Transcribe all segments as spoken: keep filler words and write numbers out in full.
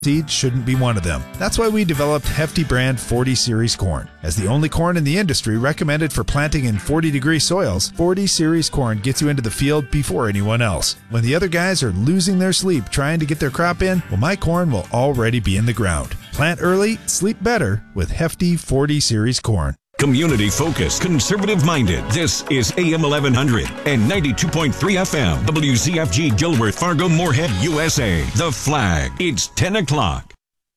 Seed shouldn't be one of them. That's why we developed Hefty brand forty series corn. As the only corn in the industry recommended for planting in forty degree soils, forty series corn gets you into the field before anyone else. When the other guys are losing their sleep trying to get their crop in, well, my corn will already be in the ground. Plant early, sleep better with Hefty forty series corn. Community-focused, conservative-minded. This is A M eleven hundred and ninety-two point three F M. W Z F G Gilworth, Fargo, Moorhead, U S A. The Flag. It's ten o'clock.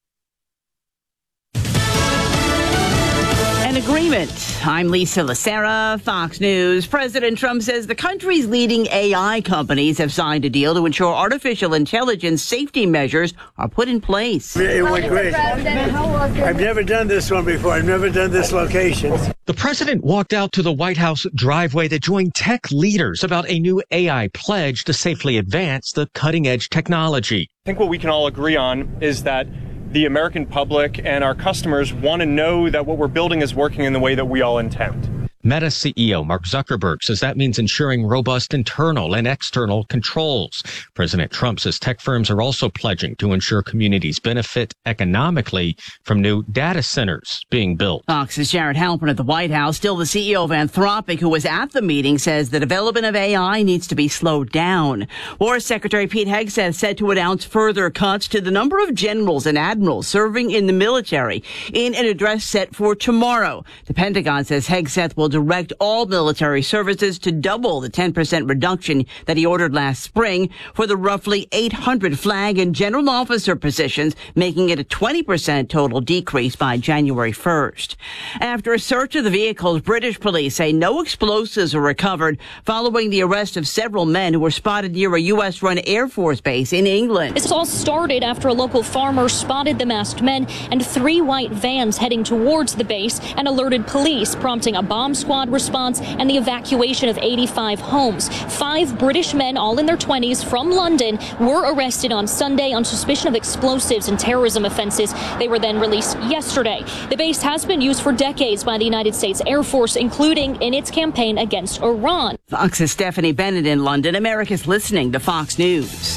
An agreement. I'm Lisa Lacera, Fox News. President Trump says the country's leading A I companies have signed a deal to ensure artificial intelligence safety measures are put in place. It went great. I've never done this one before. I've never done this location. The president walked out to the White House driveway to join tech leaders about a new A I pledge to safely advance the cutting-edge technology. I think what we can all agree on is that the American public and our customers want to know that what we're building is working in the way that we all intend. Meta C E O Mark Zuckerberg says that means ensuring robust internal and external controls. President Trump says tech firms are also pledging to ensure communities benefit economically from new data centers being built. Fox's Jared Halpern at the White House, still the C E O of Anthropic, who was at the meeting, says the development of A I needs to be slowed down. War Secretary Pete Hegseth said to announce further cuts to the number of generals and admirals serving in the military in an address set for tomorrow. The Pentagon says Hegseth will direct all military services to double the ten percent reduction that he ordered last spring for the roughly eight hundred flag and general officer positions, making it a twenty percent total decrease by January first. After a search of the vehicles, British police say no explosives were recovered following the arrest of several men who were spotted near a U S-run Air Force base in England. This all started after a local farmer spotted the masked men and three white vans heading towards the base and alerted police, prompting a bomb squad response and the evacuation of eighty-five homes. Five British men, all in their twenties, from London, were arrested on Sunday on suspicion of explosives and terrorism offenses. They were then released yesterday. The base has been used for decades by the United States Air Force, including in its campaign against Iran. Fox's Stephanie Bennett in London. America's listening to Fox News.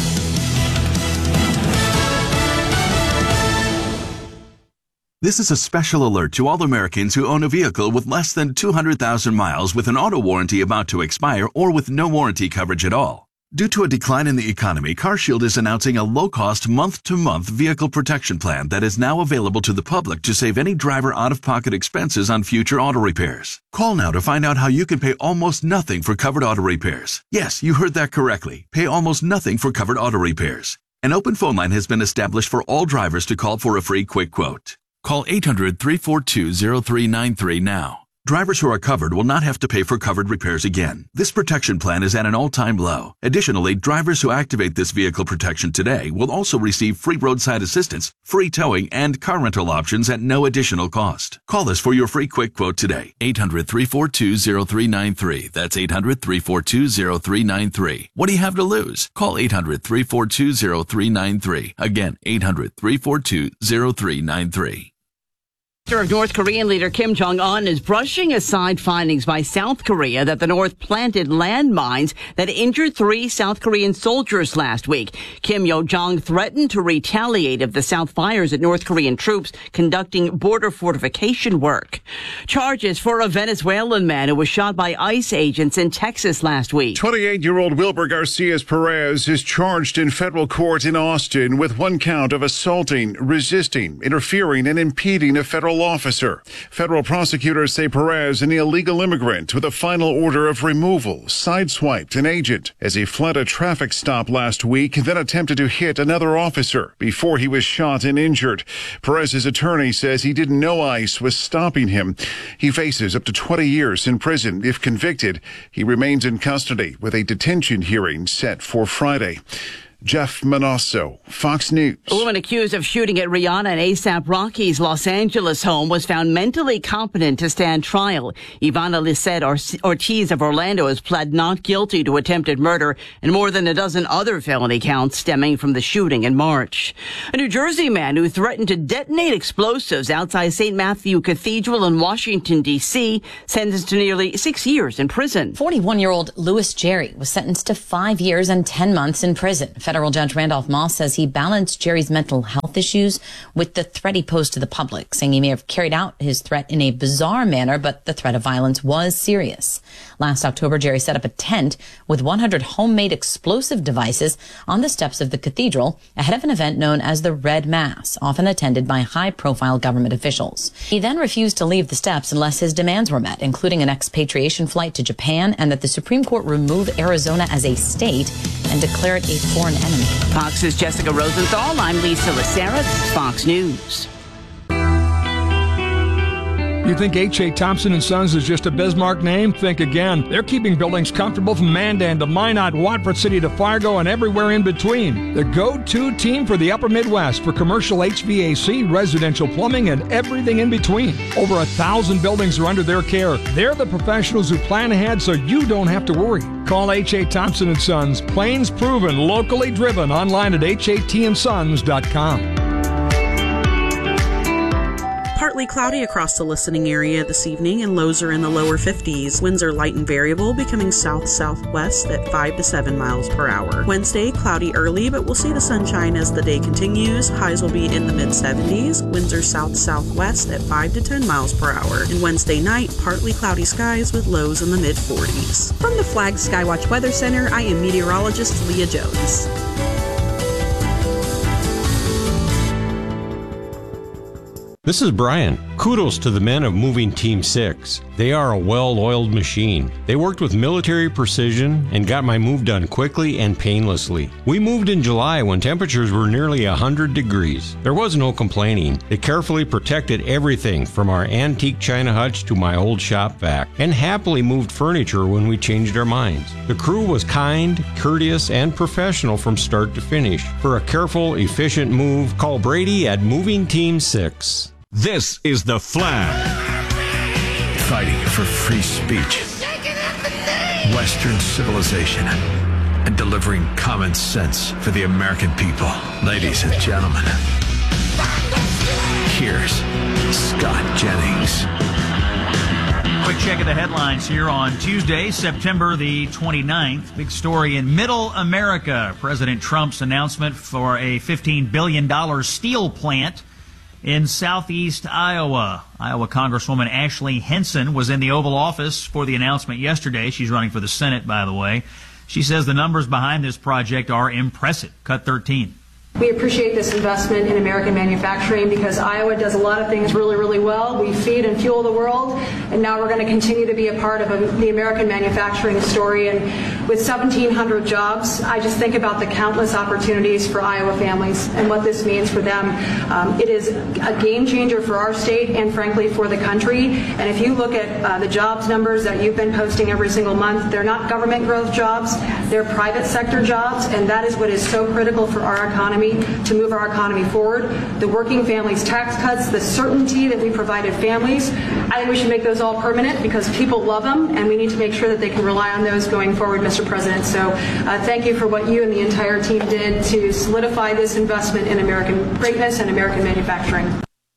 This is a special alert to all Americans who own a vehicle with less than two hundred thousand miles with an auto warranty about to expire or with no warranty coverage at all. Due to a decline in the economy, CarShield is announcing a low-cost month-to-month vehicle protection plan that is now available to the public to save any driver out-of-pocket expenses on future auto repairs. Call now to find out how you can pay almost nothing for covered auto repairs. Yes, you heard that correctly. Pay almost nothing for covered auto repairs. An open phone line has been established for all drivers to call for a free quick quote. Call eight hundred, three four two, zero three nine three now. Drivers who are covered will not have to pay for covered repairs again. This protection plan is at an all-time low. Additionally, drivers who activate this vehicle protection today will also receive free roadside assistance, free towing, and car rental options at no additional cost. Call us for your free quick quote today. eight hundred, three four two, zero three nine three. That's eight hundred, three four two, zero three nine three. What do you have to lose? Call eight hundred, three four two, zero three nine three. Again, eight hundred, three four two, zero three nine three. Of North Korean leader Kim Jong-un is brushing aside findings by South Korea that the North planted landmines that injured three South Korean soldiers last week. Kim Yo-jong threatened to retaliate if the South fires at North Korean troops conducting border fortification work. Charges for a Venezuelan man who was shot by ICE agents in Texas last week. twenty-eight-year-old Wilber Garcias Perez is charged in federal court in Austin with one count of assaulting, resisting, interfering, and impeding a federal officer. Federal prosecutors say Perez, an illegal immigrant with a final order of removal, sideswiped an agent as he fled a traffic stop last week, then attempted to hit another officer before he was shot and injured. Perez's attorney says he didn't know ICE was stopping him. He faces up to twenty years in prison if convicted. He remains in custody with a detention hearing set for Friday. Jeff Manasso, Fox News. A woman accused of shooting at Rihanna and A$AP Rocky's Los Angeles home was found mentally competent to stand trial. Ivana Lisette Ortiz of Orlando has pled not guilty to attempted murder and more than a dozen other felony counts stemming from the shooting in March. A New Jersey man who threatened to detonate explosives outside Saint Matthew Cathedral in Washington, D C, sentenced to nearly six years in prison. forty-one-year-old Louis Jerry was sentenced to five years and ten months in prison. Federal Judge Randolph Moss says he balanced Jerry's mental health issues with the threat he posed to the public, saying he may have carried out his threat in a bizarre manner, but the threat of violence was serious. Last October, Jerry set up a tent with one hundred homemade explosive devices on the steps of the cathedral ahead of an event known as the Red Mass, often attended by high-profile government officials. He then refused to leave the steps unless his demands were met, including an expatriation flight to Japan and that the Supreme Court remove Arizona as a state and declare it a foreign enemy. Fox's Jessica Rosenthal. I'm Lisa Lacera. This is Fox News. You think H A. Thompson and Sons is just a Bismarck name? Think again. They're keeping buildings comfortable from Mandan to Minot, Watford City to Fargo, and everywhere in between. The go-to team for the upper Midwest for commercial H V A C, residential plumbing, and everything in between. Over a thousand buildings are under their care. They're the professionals who plan ahead so you don't have to worry. Call H A. Thompson and Sons. Plains proven, locally driven. Online at H A T and sons dot com. Partly cloudy across the listening area this evening, and lows are in the lower fifties. Winds are light and variable, becoming south-southwest at five to seven miles per hour. Wednesday, cloudy early, but we'll see the sunshine as the day continues. Highs will be in the mid-seventies. Winds are south-southwest at five to ten miles per hour. And Wednesday night, partly cloudy skies with lows in the mid-forties. From the Flag Skywatch Weather Center, I am meteorologist Leah Jones. This is Brian. Kudos to the men of Moving Team six. They are a well-oiled machine. They worked with military precision and got my move done quickly and painlessly. We moved in July when temperatures were nearly one hundred degrees. There was no complaining. They carefully protected everything from our antique china hutch to my old shop vac, and happily moved furniture when we changed our minds. The crew was kind, courteous, and professional from start to finish. For a careful, efficient move, call Brady at Moving Team six. This is The Flag. Fighting for free speech, Western civilization, and delivering common sense for the American people. Ladies and gentlemen, here's Scott Jennings. Quick check of the headlines here on Tuesday, September the twenty-ninth. Big story in Middle America. President Trump's announcement for a fifteen billion dollars steel plant in southeast Iowa. Iowa Congresswoman Ashley Henson was in the Oval Office for the announcement yesterday. She's running for the Senate, by the way. She says the numbers behind this project are impressive. Cut thirteen. We appreciate this investment in American manufacturing because Iowa does a lot of things really, really well. We feed and fuel the world, and now we're going to continue to be a part of a, the American manufacturing story. And with seventeen hundred jobs, I just think about the countless opportunities for Iowa families and what this means for them. Um, it is a game changer for our state and, frankly, for the country. And if you look at uh, the jobs numbers that you've been posting every single month, they're not government growth jobs, they're private sector jobs, and that is what is so critical for our economy, to move our economy forward. The working families tax cuts, the certainty that we provided families, I think we should make those all permanent because people love them, and we need to make sure that they can rely on those going forward, Mister President. So uh, thank you for what you and the entire team did to solidify this investment in American greatness and American manufacturing.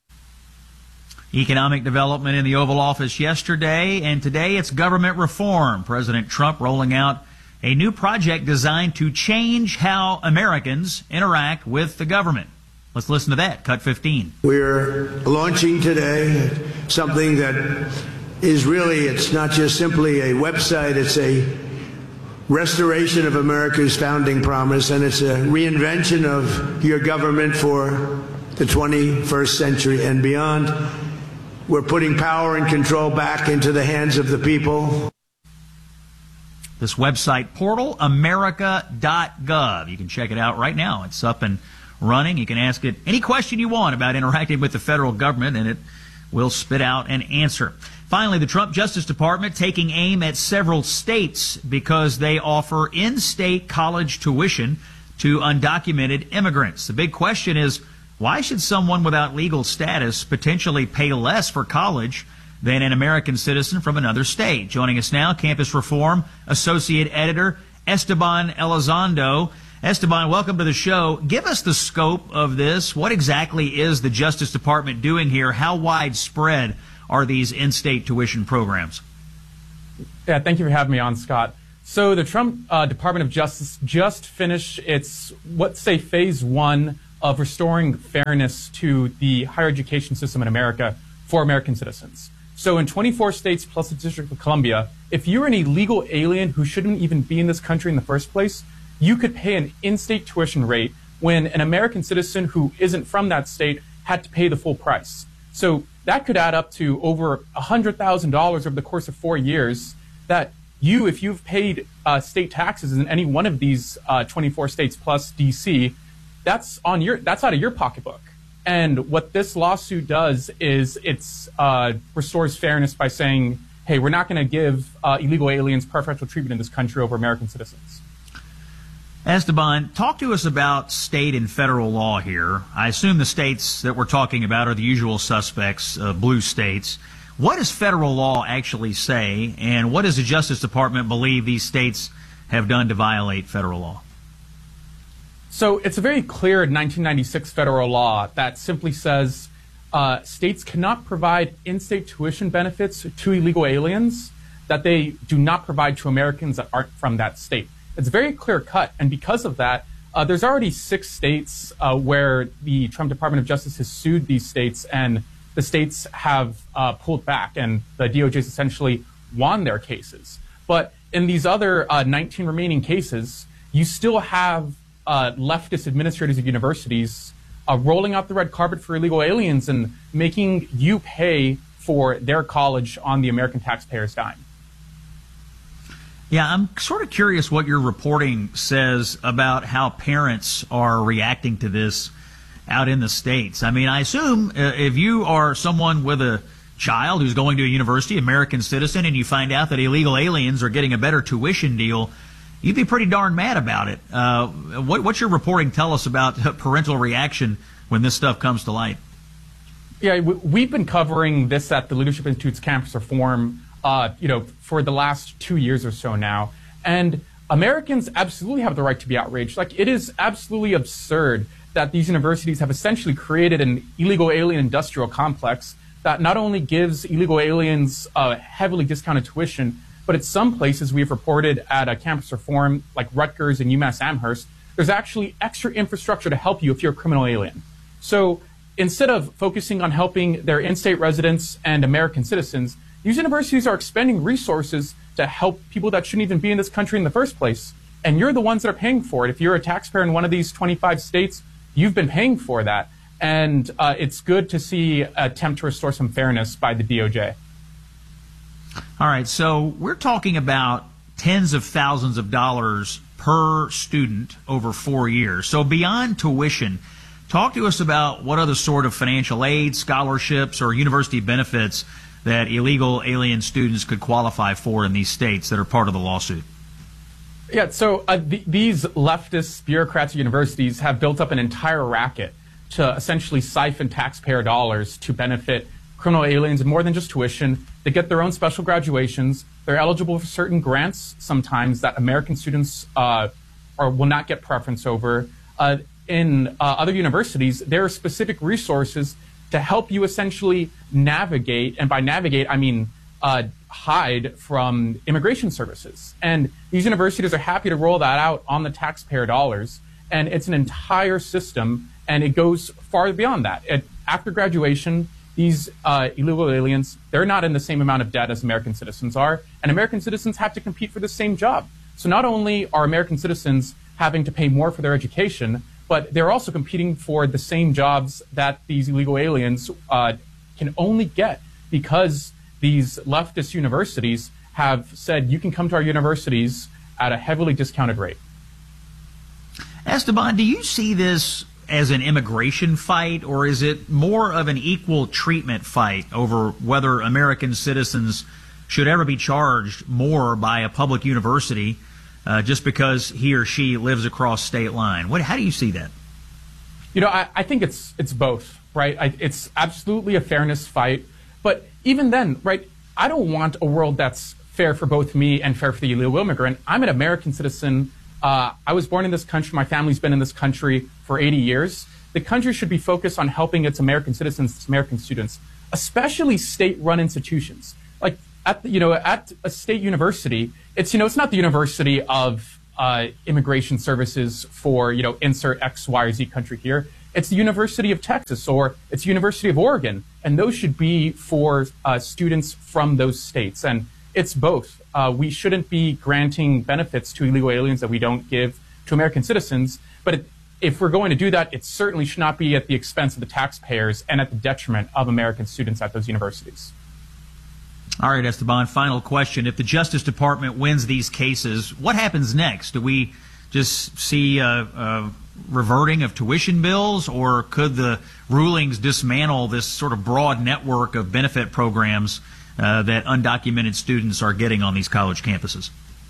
Economic development in the Oval Office yesterday, and today it's government reform. President Trump rolling out a new project designed to change how Americans interact with the government. Let's listen to that. Cut fifteen. We're launching today something that is really, it's not just simply a website, it's a restoration of America's founding promise, and it's a reinvention of your government for the twenty-first century and beyond. We're putting power and control back into the hands of the people. This website portal, America dot gov. You can check it out right now. It's up and running. You can ask it any question you want about interacting with the federal government, and it will spit out an answer. Finally, the Trump Justice Department taking aim at several states because they offer in-state college tuition to undocumented immigrants. The big question is, why should someone without legal status potentially pay less for college than an American citizen from another state? Joining us now, Campus Reform Associate Editor Esteban Elizondo. Esteban, welcome to the show. Give us the scope of this. What exactly is the Justice Department doing here? How widespread are these in-state tuition programs? Yeah, thank you for having me on, Scott. So the Trump uh, Department of Justice just finished its, let's say, phase one of restoring fairness to the higher education system in America for American citizens. So in twenty-four states plus the District of Columbia, if you're an illegal alien who shouldn't even be in this country in the first place, you could pay an in-state tuition rate when an American citizen who isn't from that state had to pay the full price. So that could add up to over one hundred thousand dollars over the course of four years that you, if you've paid uh, state taxes in any one of these uh, twenty-four states plus D C, that's on your that's out of your pocketbook. And what this lawsuit does is it's uh, restores fairness by saying, hey, we're not going to give uh, illegal aliens preferential treatment in this country over American citizens. Esteban, talk to us about state and federal law here. I assume the states that we're talking about are the usual suspects, uh, blue states. What does federal law actually say, and what does the Justice Department believe these states have done to violate federal law? So it's a very clear nineteen ninety-six federal law that simply says uh, states cannot provide in-state tuition benefits to illegal aliens that they do not provide to Americans that aren't from that state. It's very clear cut, and because of that, uh, there's already six states uh, where the Trump Department of Justice has sued these states, and the states have uh, pulled back, and the D O J has essentially won their cases. But in these other uh, nineteen remaining cases, you still have uh, leftist administrators of universities uh, rolling out the red carpet for illegal aliens and making you pay for their college on the American taxpayer's dime. Yeah, I'm sort of curious what your reporting says about how parents are reacting to this out in the States. I mean, I assume uh, if you are someone with a child who's going to a university, American citizen, and you find out that illegal aliens are getting a better tuition deal, you'd be pretty darn mad about it. Uh, what, what's your reporting tell us about parental reaction when this stuff comes to light? Yeah, we've been covering this at the Leadership Institute's Campus Reform Uh, you know, for the last two years or so now. And Americans absolutely have the right to be outraged. Like, it is absolutely absurd that these universities have essentially created an illegal alien industrial complex that not only gives illegal aliens uh, heavily discounted tuition, but at some places we've reported at a Campus Reform, like Rutgers and UMass Amherst, there's actually extra infrastructure to help you if you're a criminal alien. So instead of focusing on helping their in-state residents and American citizens, these universities are expending resources to help people that shouldn't even be in this country in the first place. And you're the ones that are paying for it. If you're a taxpayer in one of these twenty-five states, you've been paying for that. And uh, it's good to see an attempt to restore some fairness by the D O J. All right, so we're talking about tens of thousands of dollars per student over four years. So beyond tuition, talk to us about what other sort of financial aid, scholarships, or university benefits that illegal alien students could qualify for in these states that are part of the lawsuit. Yeah, so uh, th these leftist bureaucrats at universities have built up an entire racket to essentially siphon taxpayer dollars to benefit criminal aliens, and more than just tuition. They get their own special graduations. They're eligible for certain grants sometimes that American students uh, or will not get preference over. Uh, in uh, other universities, there are specific resources to help you essentially navigate, and by navigate, I mean uh, hide from immigration services. And these universities are happy to roll that out on the taxpayer dollars. And it's an entire system, and it goes far beyond that. It, after graduation, these uh, illegal aliens, they're not in the same amount of debt as American citizens are, and American citizens have to compete for the same job. So not only are American citizens having to pay more for their education, but they're also competing for the same jobs that these illegal aliens uh, can only get because these leftist universities have said you can come to our universities at a heavily discounted rate. Esteban, do you see this as an immigration fight, or is it more of an equal treatment fight over whether American citizens should ever be charged more by a public university Uh, just because he or she lives across state line? What, how do you see that? You know, I, I think it's it's both, right? I, it's absolutely a fairness fight. But even then, right, I don't want a world that's fair for both me and fair for the illegal immigrant. I'm an American citizen. Uh, I was born in this country. My family's been in this country for eighty years. The country should be focused on helping its American citizens, its American students, especially state-run institutions. Like, at the, you know at a state university, it's you know it's not the University of uh, Immigration Services for you know insert X, Y, or Z country here. It's the University of Texas or it's the University of Oregon, and those should be for uh, students from those states. And it's both. Uh, we shouldn't be granting benefits to illegal aliens that we don't give to American citizens. But it, if we're going to do that, it certainly should not be at the expense of the taxpayers and at the detriment of American students at those universities. All right, Esteban, final question. If the Justice Department wins these cases, what happens next? Do we just see uh, uh, reverting of tuition bills, or could the rulings dismantle this sort of broad network of benefit programs uh, that undocumented students are getting on these college campuses?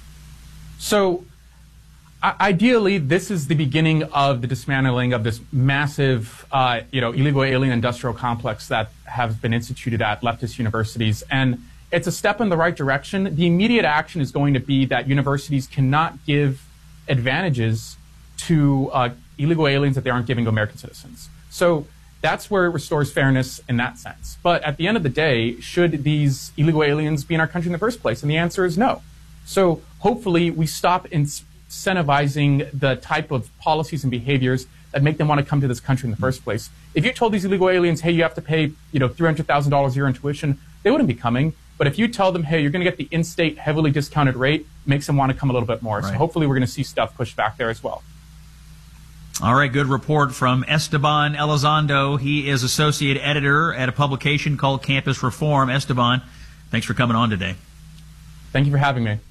So, ideally, this is the beginning of the dismantling of this massive, uh, you know, illegal alien industrial complex that has been instituted at leftist universities. And it's a step in the right direction. The immediate action is going to be that universities cannot give advantages to uh, illegal aliens that they aren't giving to American citizens. So that's where it restores fairness in that sense. But at the end of the day, should these illegal aliens be in our country in the first place? And the answer is no. So hopefully we stop incentivizing the type of policies and behaviors that make them want to come to this country in the first place. If you told these illegal aliens, hey, you have to pay, you know, three hundred thousand dollars a year in tuition, they wouldn't be coming. But if you tell them, hey, you're going to get the in-state heavily discounted rate, it makes them want to come a little bit more. Right. So hopefully we're going to see stuff pushed back there as well. All right, good report from Esteban Elizondo. He is associate editor at a publication called Campus Reform. Esteban, thanks for coming on today. Thank you for having me.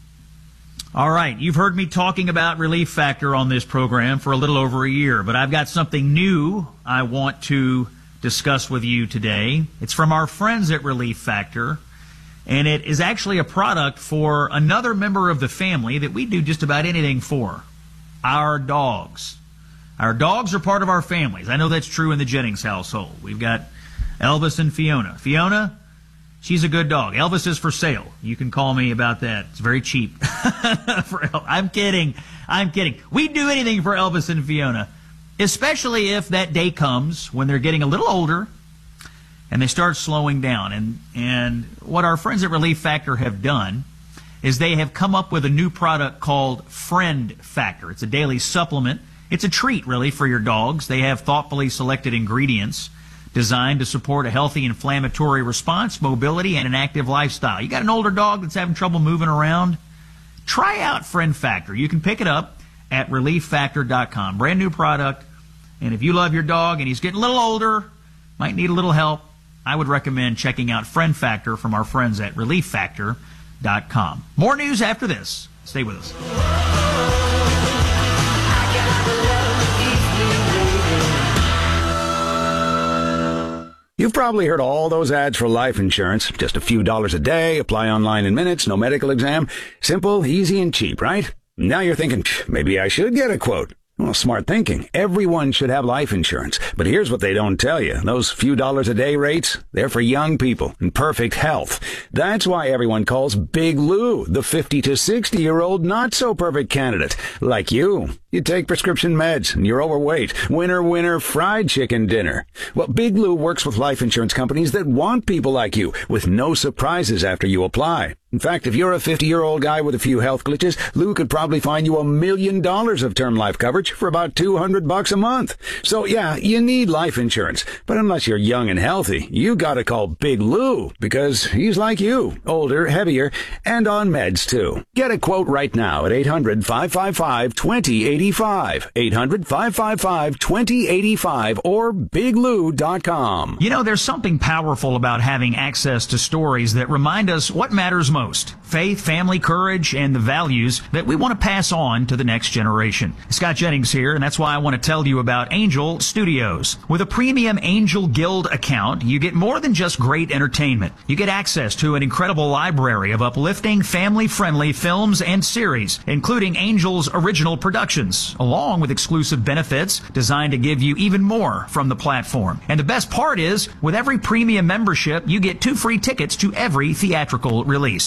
All right, you've heard me talking about Relief Factor on this program for a little over a year, but I've got something new I want to discuss with you today. It's from our friends at Relief Factor, and it is actually a product for another member of the family that we do just about anything for, our dogs. Our dogs are part of our families. I know that's true in the Jennings household. We've got Elvis and Fiona. Fiona, she's a good dog. Elvis is for sale. You can call me about that. It's very cheap. for El- I'm kidding. I'm kidding. We'd do anything for Elvis and Fiona, especially if that day comes when they're getting a little older and they start slowing down. And, and what our friends at Relief Factor have done is they have come up with a new product called Friend Factor. It's a daily supplement. It's a treat, really, for your dogs. They have thoughtfully selected ingredients designed to support a healthy inflammatory response, mobility, and an active lifestyle. You got an older dog that's having trouble moving around? Try out Friend Factor. You can pick it up at relief factor dot com. Brand new product. And if you love your dog and he's getting a little older, might need a little help, I would recommend checking out Friend Factor from our friends at relief factor dot com. More news after this. Stay with us. You've probably heard all those ads for life insurance. Just a few dollars a day, apply online in minutes, no medical exam. Simple, easy, and cheap, right? Now you're thinking, maybe I should get a quote. Well, smart thinking. Everyone should have life insurance. But here's what they don't tell you. Those few dollars a day rates, they're for young people in perfect health. That's why everyone calls Big Lou the fifty to sixty-year-old not-so-perfect candidate. Like you. You take prescription meds and you're overweight. Winner, winner, fried chicken dinner. Well, Big Lou works with life insurance companies that want people like you with no surprises after you apply. In fact, if you're a fifty-year-old guy with a few health glitches, Lou could probably find you a million dollars of term life coverage for about two hundred bucks a month. So yeah, you need life insurance. But unless you're young and healthy, you gotta call Big Lou because he's like you, older, heavier, and on meds too. Get a quote right now at eight hundred, five five five, two zero eight five. eight hundred, five five five, two zero eight five or big lou dot com. You know, there's something powerful about having access to stories that remind us what matters most. Faith, family, courage, and the values that we want to pass on to the next generation. Scott Jennings here, and that's why I want to tell you about Angel Studios. With a premium Angel Guild account, you get more than just great entertainment. You get access to an incredible library of uplifting, family-friendly films and series, including Angel's original productions, along with exclusive benefits designed to give you even more from the platform. And the best part is, with every premium membership, you get two free tickets to every theatrical release.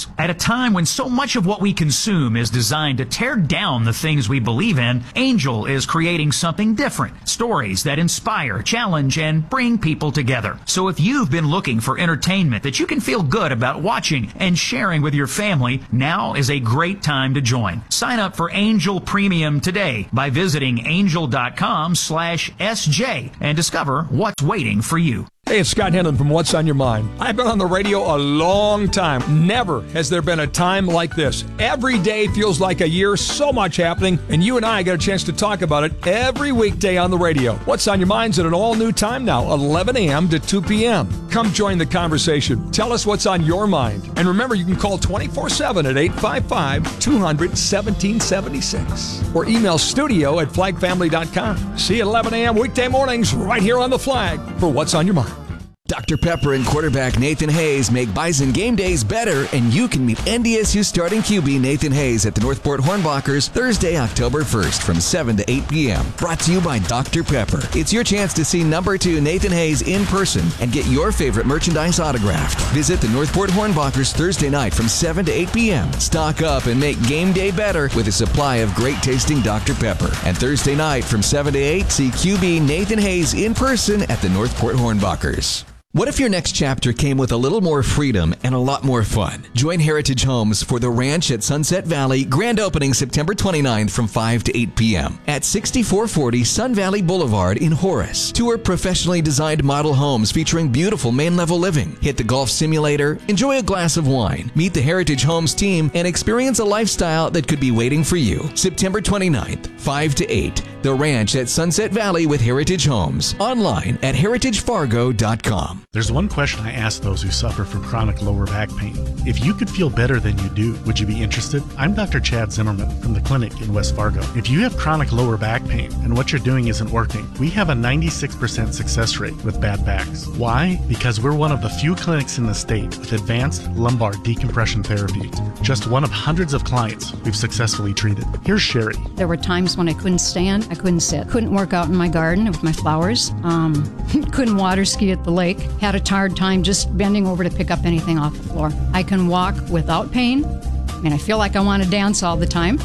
Angels. At a time when so much of what we consume is designed to tear down the things we believe in, Angel is creating something different. Stories that inspire, challenge, and bring people together. So if you've been looking for entertainment that you can feel good about watching and sharing with your family, now is a great time to join. Sign up for Angel Premium today by visiting angel.com slash SJ and discover what's waiting for you. Hey, it's Scott Henlon from What's on Your Mind. I've been on the radio a long time. Never has there been a time like this. Every day feels like a year, so much happening, and you and I get a chance to talk about it every weekday on the radio. What's on Your Mind's at an all-new time now, eleven a.m. to two p.m. Come join the conversation. Tell us what's on your mind. And remember, you can call twenty-four seven at eight five five, two hundred, seventeen seventy-six or email studio at flag family dot com. See you at eleven a.m. weekday mornings right here on The Flag for What's on Your Mind. Doctor Pepper and quarterback Nathan Hayes make Bison game days better, and you can meet N D S U starting Q B Nathan Hayes at the Northport Hornbachers Thursday, October first from seven to eight p.m. Brought to you by Doctor Pepper. It's your chance to see number two Nathan Hayes in person and get your favorite merchandise autographed. Visit the Northport Hornbachers Thursday night from seven to eight p.m. Stock up and make game day better with a supply of great tasting Doctor Pepper. And Thursday night from seven to eight, see Q B Nathan Hayes in person at the Northport Hornbachers. What if your next chapter came with a little more freedom and a lot more fun? Join Heritage Homes for the Ranch at Sunset Valley, grand opening September twenty-ninth from five to eight p.m. at sixty-four forty Sun Valley Boulevard in Horace. Tour professionally designed model homes featuring beautiful main-level living. Hit the golf simulator, enjoy a glass of wine, meet the Heritage Homes team, and experience a lifestyle that could be waiting for you. September twenty-ninth, five to eight. The Ranch at Sunset Valley with Heritage Homes. Online at heritage fargo dot com. There's one question I ask those who suffer from chronic lower back pain. If you could feel better than you do, would you be interested? I'm Doctor Chad Zimmerman from the clinic in West Fargo. If you have chronic lower back pain and what you're doing isn't working, we have a ninety-six percent success rate with bad backs. Why? Because we're one of the few clinics in the state with advanced lumbar decompression therapy. Just one of hundreds of clients we've successfully treated. Here's Sherry. There were times when I couldn't stand, I couldn't sit, couldn't work out in my garden with my flowers, um, couldn't water ski at the lake, had a hard time just bending over to pick up anything off the floor. I can walk without pain, and I feel like I want to dance all the time.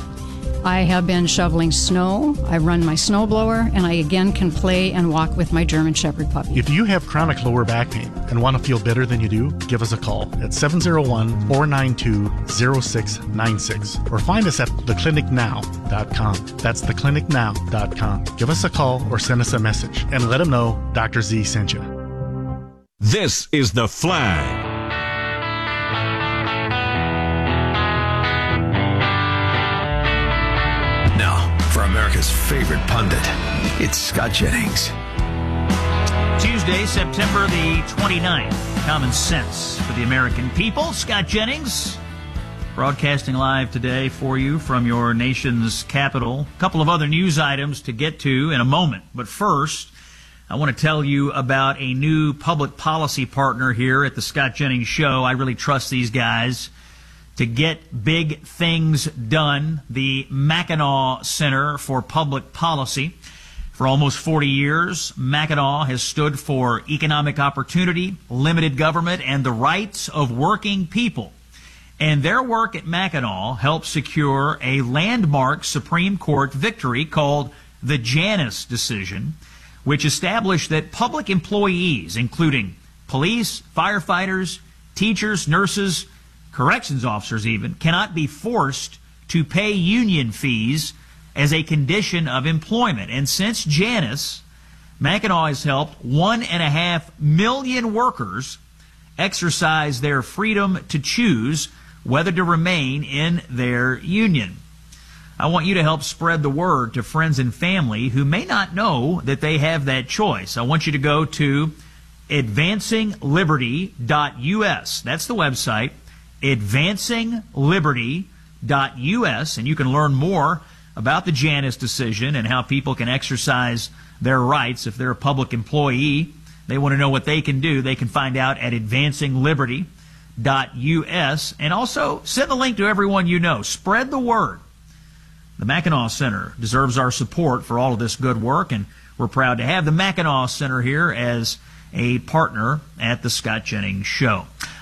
I have been shoveling snow, I run my snowblower, and I again can play and walk with my German Shepherd puppy. If you have chronic lower back pain and want to feel better than you do, give us a call at seven oh one, four nine two, oh six nine six or find us at the clinic now dot com. That's the clinic now dot com. Give us a call or send us a message and let them know Doctor Z sent you. This is The Flag. Now, for America's favorite pundit, it's Scott Jennings. Tuesday, September the twenty-ninth. Common sense for the American people. Scott Jennings, broadcasting live today for you from your nation's capital. A couple of other news items to get to in a moment. But first, I want to tell you about a new public policy partner here at the Scott Jennings Show. I really trust these guys to get big things done. The Mackinac Center for Public Policy. For almost forty years, Mackinac has stood for economic opportunity, limited government, and the rights of working people. And their work at Mackinac helped secure a landmark Supreme Court victory called the Janus decision, which established that public employees, including police, firefighters, teachers, nurses, corrections officers even, cannot be forced to pay union fees as a condition of employment. And since Janus, Mackinac has helped one and a half million workers exercise their freedom to choose whether to remain in their union. I want you to help spread the word to friends and family who may not know that they have that choice. I want you to go to advancing liberty dot U S. That's the website, advancing liberty dot U S, and you can learn more about the Janus decision and how people can exercise their rights if they're a public employee. They want to know what they can do. They can find out at advancing liberty dot U S, and also send the link to everyone you know. Spread the word. The Mackinac Center deserves our support for all of this good work, and we're proud to have the Mackinac Center here as a partner at the Scott Jennings Show.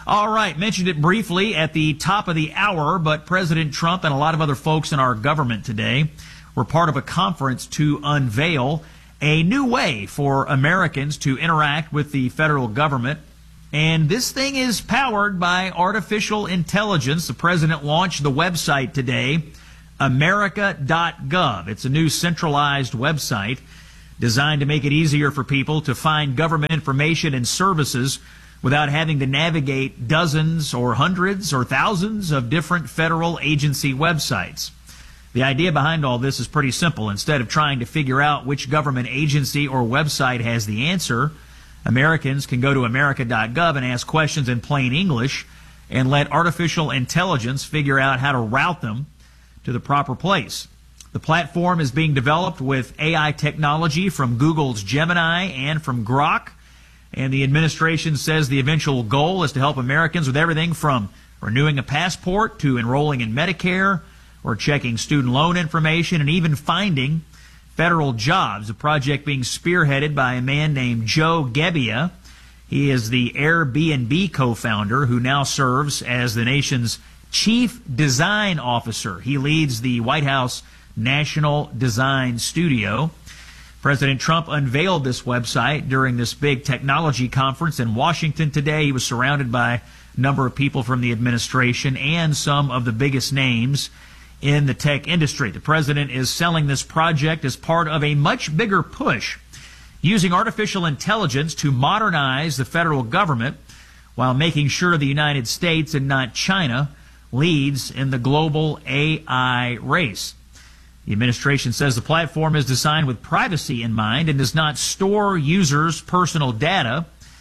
All right, mentioned it briefly at the top of the hour, but President Trump and a lot of other folks in our government today were part of a conference to unveil a new way for Americans to interact with the federal government. And this thing is powered by artificial intelligence. The president launched the website today, America dot gov. It's a new centralized website designed to make it easier for people to find government information and services without having to navigate dozens or hundreds or thousands of different federal agency websites. The idea behind all this is pretty simple. Instead of trying to figure out which government agency or website has the answer, Americans can go to America dot gov and ask questions in plain English and let artificial intelligence figure out how to route them to the proper place. The platform is being developed with A I technology from Google's Gemini and from Grok. And the administration says the eventual goal is to help Americans with everything from renewing a passport to enrolling in Medicare or checking student loan information and even finding federal jobs, a project being spearheaded by a man named Joe Gebbia. He is the Airbnb co-founder who now serves as the nation's chief design officer. He leads the White House National Design Studio. President Trump unveiled this website during this big technology conference in Washington today. He was surrounded by a number of people from the administration and some of the biggest names in the tech industry. The president is selling this project as part of a much bigger push using artificial intelligence to modernize the federal government while making sure the United States and not China leads in the global A I race. The administration says the platform is designed with privacy in mind and does not store users' personal data,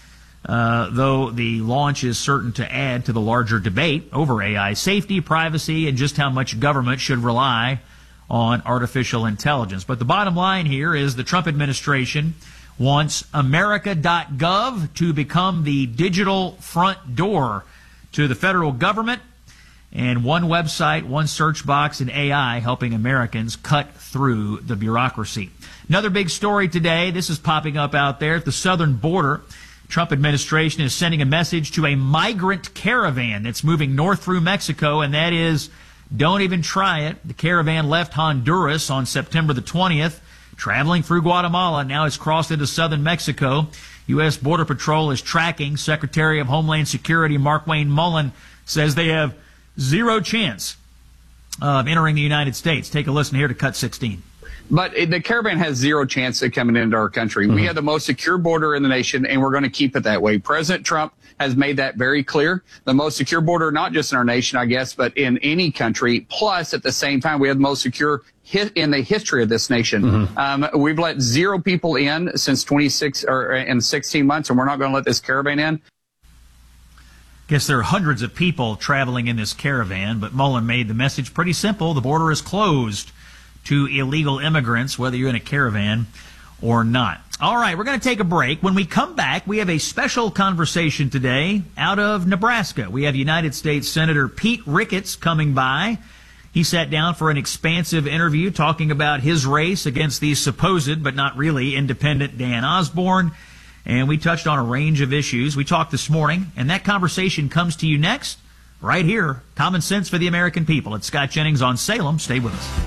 uh, though the launch is certain to add to the larger debate over A I safety, privacy, and just how much government should rely on artificial intelligence. But the bottom line here is the Trump administration wants America dot gov to become the digital front door to the federal government. And one website, one search box, and A I helping Americans cut through the bureaucracy. Another big story today, this is popping up out there at the southern border. Trump administration is sending a message to a migrant caravan that's moving north through Mexico, and that is, don't even try it. The caravan left Honduras on September the twentieth, traveling through Guatemala. Now it's crossed into southern Mexico. U S Border Patrol is tracking. Secretary of Homeland Security Markwayne Mullin says they have zero chance of entering the United States. Take a listen here to Cut sixteen. But the caravan has zero chance of coming into our country. Mm-hmm. We have the most secure border in the nation, and we're going to keep it that way. President Trump has made that very clear. The most secure border, not just in our nation, I guess, but in any country. Plus, at the same time, we have the most secure hit in the history of this nation. Mm-hmm. Um, we've let zero people in since twenty-six or in sixteen months, and we're not going to let this caravan in. Guess there are hundreds of people traveling in this caravan, but Mullen made the message pretty simple. The border is closed to illegal immigrants, whether you're in a caravan or not. All right, we're going to take a break. When we come back, we have a special conversation today out of Nebraska. We have United States Senator Pete Ricketts coming by. He sat down for an expansive interview talking about his race against the supposed, but not really, independent Dan Osborne. And we touched on a range of issues. We talked this morning, and that conversation comes to you next, right here. Common Sense for the American People. It's Scott Jennings on Salem. Stay with us.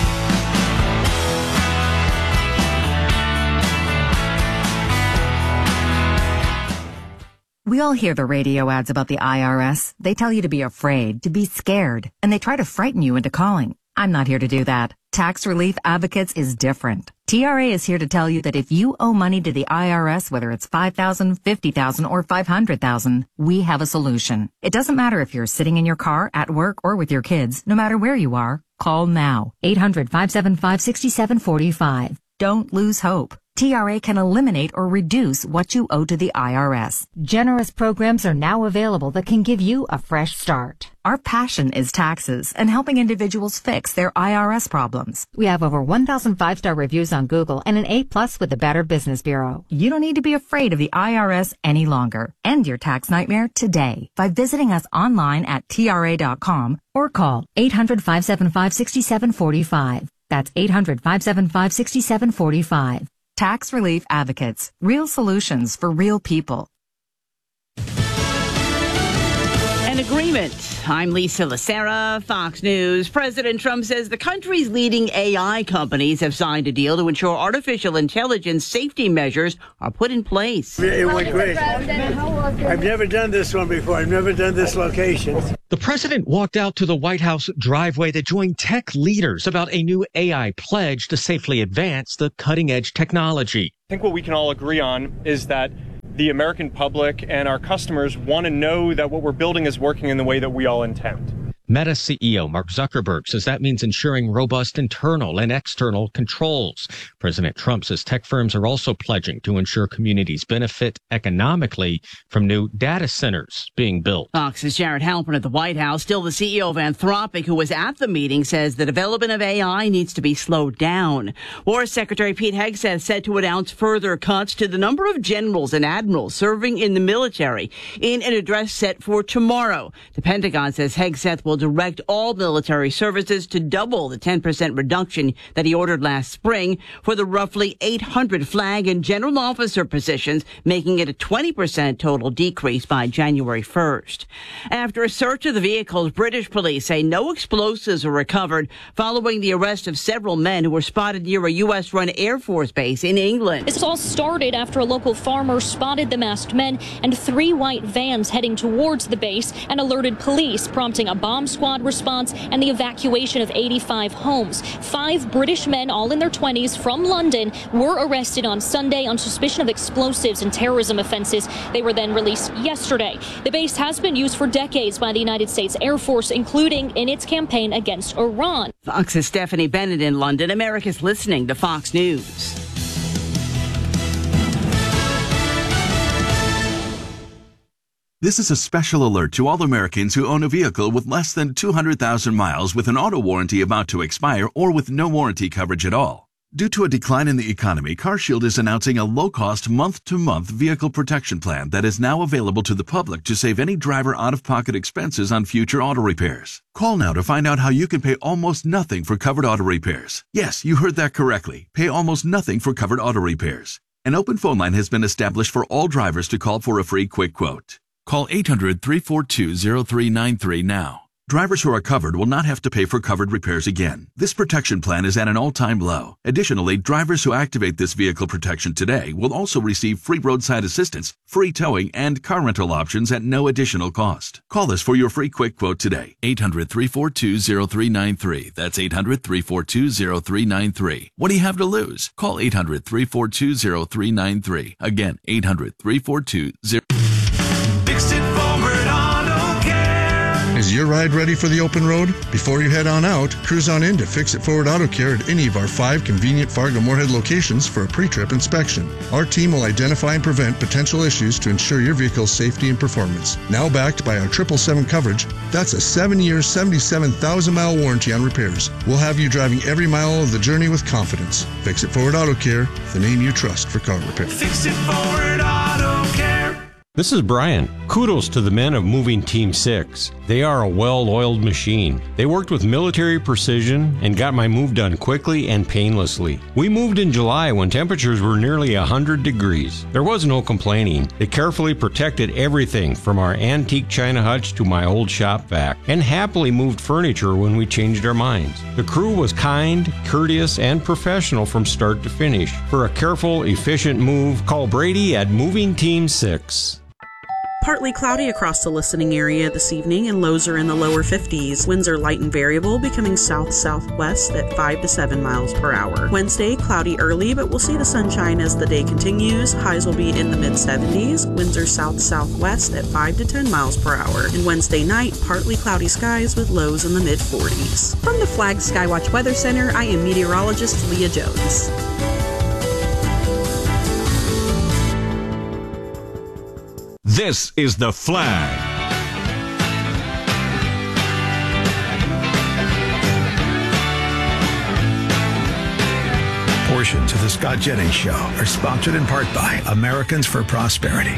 We all hear the radio ads about the I R S. They tell you to be afraid, to be scared, and they try to frighten you into calling. I'm not here to do that. Tax Relief Advocates is different. T R A is here to tell you that if you owe money to the I R S, whether it's five thousand dollars, fifty thousand dollars, or five hundred thousand dollars, we have a solution. It doesn't matter if you're sitting in your car, at work, or with your kids. No matter where you are, call now. eight hundred, five seven five, six seven four five. Don't lose hope. T R A can eliminate or reduce what you owe to the I R S. Generous programs are now available that can give you a fresh start. Our passion is taxes and helping individuals fix their I R S problems. We have over one thousand five-star reviews on Google and an A plus with the Better Business Bureau. You don't need to be afraid of the I R S any longer. End your tax nightmare today by visiting us online at T R A dot com or call eight hundred, five seven five, six seven four five. That's eight hundred, five seven five, six seven four five. Tax Relief Advocates. Real solutions for real people. an agreement. I'm Lisa Lacera, Fox News. President Trump says the country's leading A I companies have signed a deal to ensure artificial intelligence safety measures are put in place. It went great. I've never done this one before. I've never done this location. The president walked out to the White House driveway to join tech leaders about a new A I pledge to safely advance the cutting-edge technology. I think what we can all agree on is that the American public and our customers want to know that what we're building is working in the way that we all intend. Meta C E O Mark Zuckerberg says that means ensuring robust internal and external controls. President Trump says tech firms are also pledging to ensure communities benefit economically from new data centers being built. Fox's Jared Halpern at the White House, still the C E O of Anthropic, who was at the meeting, says the development of A I needs to be slowed down. War Secretary Pete Hegseth said to announce further cuts to the number of generals and admirals serving in the military in an address set for tomorrow. The Pentagon says Hegseth will direct all military services to double the ten percent reduction that he ordered last spring for the roughly eight hundred flag and general officer positions, making it a twenty percent total decrease by January first. After a search of the vehicles, British police say no explosives were recovered following the arrest of several men who were spotted near a U S-run Air Force base in England. This all started after a local farmer spotted the masked men and three white vans heading towards the base and alerted police, prompting a bomb squad response and the evacuation of eighty-five homes. Five British men, all in their twenties, from London, were arrested on Sunday on suspicion of explosives and terrorism offenses. They were then released yesterday. The base has been used for decades by the United States Air Force, including in its campaign against Iran. Fox's Stephanie Bennett in London. America's listening to Fox News. This is a special alert to all Americans who own a vehicle with less than two hundred thousand miles with an auto warranty about to expire or with no warranty coverage at all. Due to a decline in the economy, CarShield is announcing a low-cost month-to-month vehicle protection plan that is now available to the public to save any driver out-of-pocket expenses on future auto repairs. Call now to find out how you can pay almost nothing for covered auto repairs. Yes, you heard that correctly. Pay almost nothing for covered auto repairs. An open phone line has been established for all drivers to call for a free quick quote. Call eight hundred, three four two, zero three nine three now. Drivers who are covered will not have to pay for covered repairs again. This protection plan is at an all-time low. Additionally, drivers who activate this vehicle protection today will also receive free roadside assistance, free towing, and car rental options at no additional cost. Call us for your free quick quote today. eight hundred, three four two, zero three nine three. That's eight hundred, three four two, zero three nine three. What do you have to lose? Call eight hundred, three four two, zero three nine three. Again, eight hundred, three four two, zero three nine three. Is your ride ready for the open road? Before you head on out, cruise on in to Fix It Forward Auto Care at any of our five convenient Fargo-Moorhead locations for a pre-trip inspection. Our team will identify and prevent potential issues to ensure your vehicle's safety and performance. Now backed by our triple seven coverage, that's a seven-year, seventy-seven thousand mile warranty on repairs. We'll have you driving every mile of the journey with confidence. Fix It Forward Auto Care, the name you trust for car repair. Fix It Forward Auto Care. This is Brian. Kudos to the men of Moving Team six. They are a well-oiled machine. They worked with military precision and got my move done quickly and painlessly. We moved in July when temperatures were nearly one hundred degrees. There was no complaining. They carefully protected everything from our antique china hutch to my old shop vac, and happily moved furniture when we changed our minds. The crew was kind, courteous, and professional from start to finish. For a careful, efficient move, call Brady at Moving Team six. Partly cloudy across the listening area this evening, and lows are in the lower fifties. Winds are light and variable, becoming south-southwest at five to seven miles per hour. Wednesday, cloudy early, but we'll see the sunshine as the day continues. Highs will be in the mid-seventies. Winds are south-southwest at five to ten miles per hour. And Wednesday night, partly cloudy skies with lows in the mid-forties. From the Flag Skywatch Weather Center, I am meteorologist Leah Jones. This is The Flag. Portions of the Scott Jennings Show are sponsored in part by Americans for Prosperity.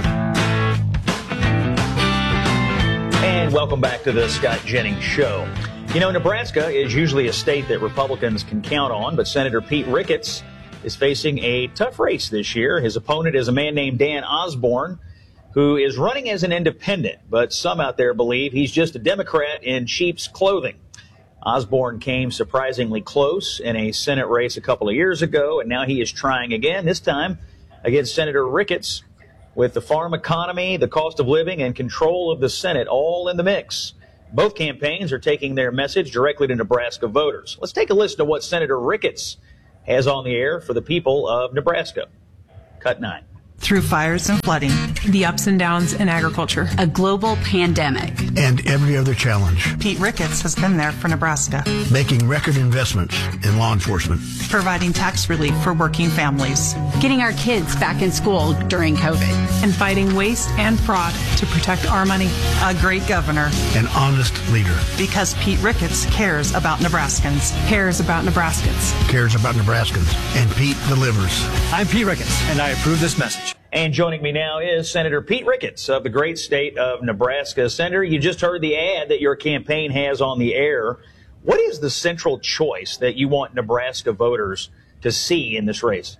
And welcome back to the Scott Jennings Show. You know, Nebraska is usually a state that Republicans can count on, but Senator Pete Ricketts is facing a tough race this year. His opponent is a man named Dan Osborne. who is running as an independent, but some out there believe he's just a Democrat in sheep's clothing. Osborne came surprisingly close in a Senate race a couple of years ago, and now he is trying again, this time against Senator Ricketts, with the farm economy, the cost of living, and control of the Senate all in the mix. Both campaigns are taking their message directly to Nebraska voters. Let's take a listen to what Senator Ricketts has on the air for the people of Nebraska. Cut nine. Through fires and flooding, the ups and downs in agriculture, a global pandemic, and every other challenge. Pete Ricketts has been there for Nebraska, Making record investments in law enforcement. providing tax relief for working families, getting our kids back in school during COVID, and fighting waste and fraud to protect our money. A great governor. An honest leader. Because Pete Ricketts cares about Nebraskans. Cares about Nebraskans. Cares about Nebraskans. And Pete delivers. I'm Pete Ricketts, and I approve this message. And joining me now is Senator Pete Ricketts of the great state of Nebraska. Senator, you just heard the ad that your campaign has on the air. What is the central choice that you want Nebraska voters to see in this race?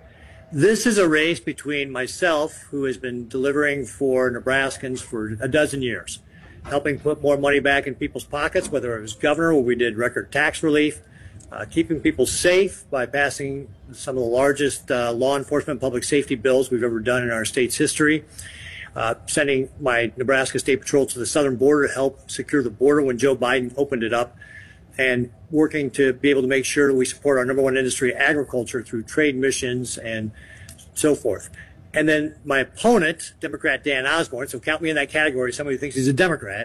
This is a race between myself, who has been delivering for Nebraskans for a dozen years, helping put more money back in people's pockets, whether it was governor where we did record tax relief, Uh, keeping people safe by passing some of the largest uh, law enforcement public safety bills we've ever done in our state's history, uh, sending my Nebraska State Patrol to the southern border to help secure the border when Joe Biden opened it up, and working to be able to make sure that we support our number one industry, agriculture, through trade missions and so forth. And then my opponent, Democrat Dan Osborne, so count me in that category, somebody who thinks he's a Democrat,